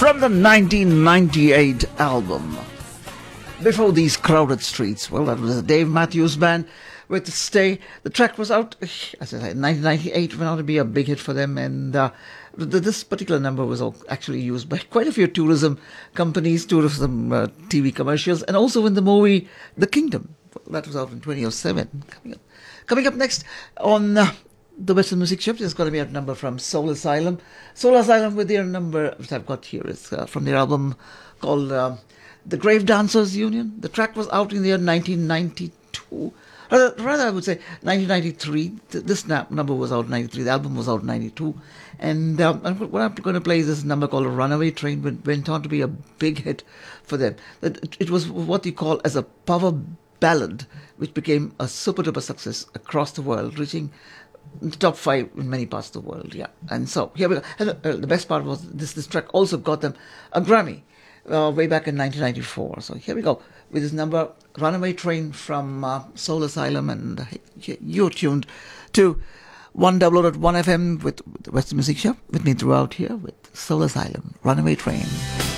from the 1998 album. Before These Crowded Streets, well, that was the Dave Matthews Band with Stay. The track was out, as I said, 1998, went on to be a big hit for them, and this particular number was actually used by quite a few tourism companies, tourism TV commercials, and also in the movie The Kingdom. That was out in 2007. Coming up next on the Western Music Shift is going to be a number from Soul Asylum. Soul Asylum, with their number, which I've got here, is from their album called The Grave Dancers Union. The track was out in the year 1992. Rather, I would say 1993. This number was out in 93. The album was out in 92. And what I'm going to play is this number called Runaway Train, which went on to be a big hit for them. It was what you call as a power ballad, which became a super duper success across the world, reaching the top 5 in many parts of the world. Yeah, and so here we go. And, the best part was this track also got them a Grammy way back in 1994. So here we go with this number, Runaway Train from Soul Asylum, and you're tuned to 100.1 FM with the Western Music Show with me throughout here with Soul Asylum, Runaway Train.